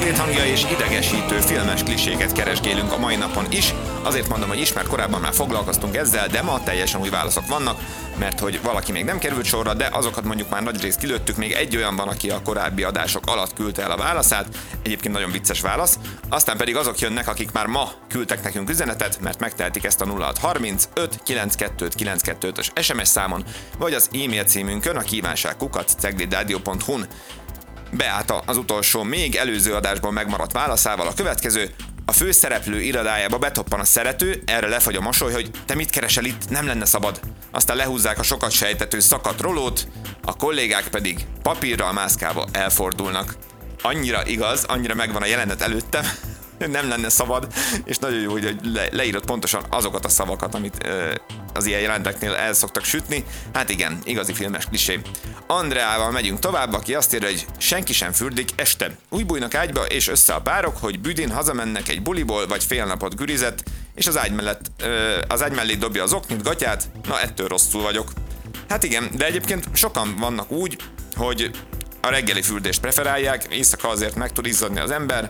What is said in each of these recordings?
Cegléd hangja és idegesítő filmes kliséket keresgélünk a mai napon is. Azért mondom, hogy ismert korábban már foglalkoztunk ezzel, de ma teljesen új válaszok vannak, mert hogy valaki még nem került sorra, de azokat mondjuk már nagyrészt kilőttük, még egy olyan van, aki a korábbi adások alatt küldte el a válaszát, egyébként nagyon vicces válasz, aztán pedig azok jönnek, akik már ma küldtek nekünk üzenetet, mert megtehetik ezt a 0630 592 925-ös SMS számon, vagy az e-mail címünkön a kívánság@ceglédradio.hu-n. Beállta az utolsó, még előző adásból megmaradt válaszával a következő: a főszereplő irodájába betoppan a szerető, erre lefagy a mosoly, hogy te mit keresel itt, nem lenne szabad. Aztán lehúzzák a sokat sejtető szakadt rolót, a kollégák pedig papírral mászkálva elfordulnak. Annyira igaz, annyira megvan a jelenet előttem, nem lenne szabad, és nagyon jó, hogy leírott pontosan azokat a szavakat, amit az ilyen jelenteknél el szoktak sütni. Hát igen, igazi filmes klisé. Andreával megyünk tovább, aki azt írja, hogy senki sem fürdik este. Úgy bújnak ágyba és össze a párok, hogy büdén hazamennek egy buliból, vagy fél napot gürizet, és az ágy mellé dobja az oknit, gatyát. Na, ettől rosszul vagyok. Hát igen, de egyébként sokan vannak úgy, hogy a reggeli fürdést preferálják, éjszaka azért meg tud izzadni az ember,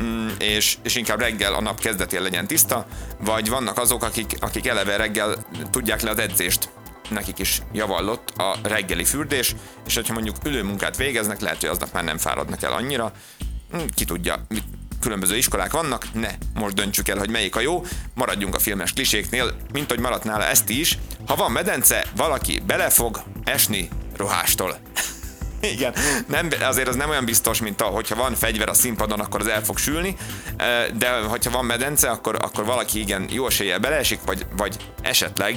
és inkább reggel a nap kezdetén legyen tiszta, vagy vannak azok, akik eleve reggel tudják le az edzést. Nekik is javallott a reggeli fürdés, és hogyha mondjuk ülőmunkát végeznek, lehet, hogy aznap már nem fáradnak el annyira. Ki tudja, különböző iskolák vannak, most döntsük el, hogy melyik a jó, maradjunk a filmes kliséknél, mint hogy maradt nála ezt is. Ha van medence, valaki bele fog esni rohástól. Igen, azért az nem olyan biztos, mint hogyha van fegyver a színpadon, akkor az el fog sülni, de hogyha van medence, akkor valaki igen jó eséllyel beleesik, vagy esetleg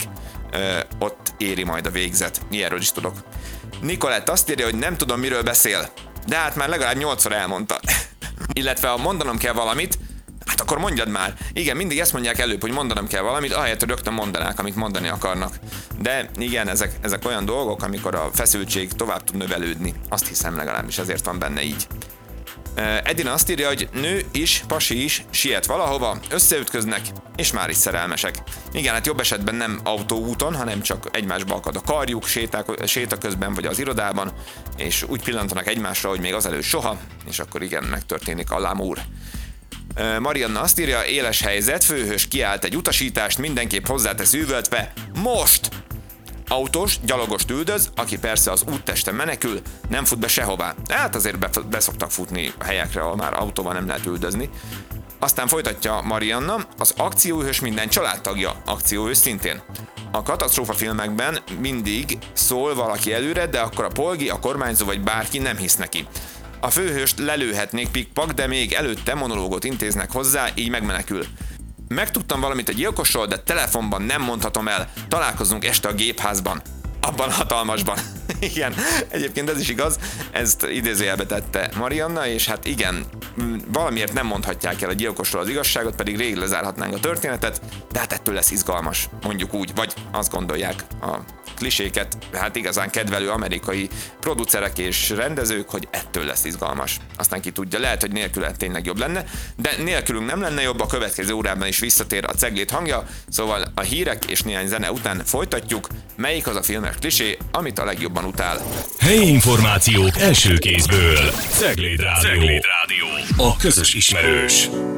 ott éri majd a végzet. Ilyenről is tudok. Nikolett azt írja, hogy nem tudom, miről beszél, de hát már legalább 8-szor elmondta. Illetve ha mondanom kell valamit, hát akkor mondjad már. Igen, mindig ezt mondják előbb, hogy mondanom kell valamit, ahelyett, hogy rögtön mondanák, amit mondani akarnak. De igen, ezek olyan dolgok, amikor a feszültség tovább tud növelődni. Azt hiszem, legalábbis ezért van benne így. Edina azt írja, hogy nő is, pasi is siet valahova, összeütköznek, és már is szerelmesek. Igen, hát jobb esetben nem autóúton, hanem csak egymásba akad a karjuk, séta közben vagy az irodában, és úgy pillantanak egymásra, hogy még azelőtt soha, és akkor igen, megtörténik a lámúr. Marianna azt írja, éles helyzet, főhős kiállt egy utasítást, mindenképp hozzátesz üvöltve, most! Autós, gyalogost üldöz, aki persze az úttesten menekül, nem fut be sehová. Hát azért beszoktak futni a helyekre, ahol már autóval nem lehet üldözni. Aztán folytatja Marianna, az akcióhős minden családtagja, akcióhős szintén. A katasztrófafilmekben mindig szól valaki előre, de akkor a polgi, a kormányzó vagy bárki nem hisz neki. A főhőst lelőhetnék pikpak, de még előtte monológot intéznek hozzá, így megmenekül. Megtudtam valamit a gyilkosról, de telefonban nem mondhatom el. Találkozunk este a gépházban. Abban hatalmasban. Igen, egyébként ez is igaz, ezt idézőjelbe tette Marianna, és hát igen, valamiért nem mondhatják el a gyilkosról az igazságot, pedig rég lezárhatnánk a történetet, de hát ettől lesz izgalmas, mondjuk úgy, vagy azt gondolják a kliséket, hát igazán kedvelő amerikai producerek és rendezők, hogy ettől lesz izgalmas. Aztán ki tudja, lehet, hogy nélküle tényleg jobb lenne, de nélkülünk nem lenne jobb, a következő órában is visszatér a Cegléd hangja, szóval a hírek és néhány zene után folytatjuk, melyik az a filmes klisé, amit a legjobban utál. Helyi információk első kézből. Cegléd Rádió. A közös ismerős.